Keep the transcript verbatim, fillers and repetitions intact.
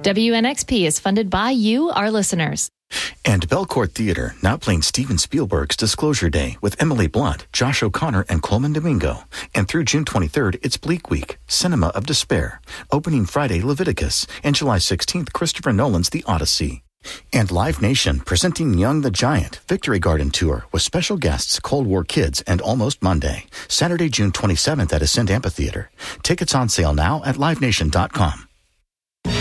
W N X P is funded by you, our listeners. And Belcourt Theater, now playing Steven Spielberg's Disclosure Day with Emily Blunt, Josh O'Connor, and Coleman Domingo. And through June twenty-third, it's Bleak Week, Cinema of Despair. Opening Friday, Leviticus, and July sixteenth, Christopher Nolan's The Odyssey. And Live Nation, presenting Young the Giant, Victory Garden Tour, with special guests Cold War Kids and Almost Monday. Saturday, June twenty-seventh at Ascend Amphitheater. Tickets on sale now at live nation dot com.